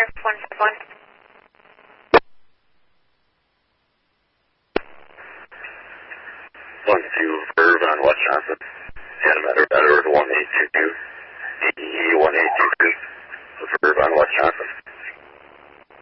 151. 1-2 Verve on West Johnson. Had a better to 182.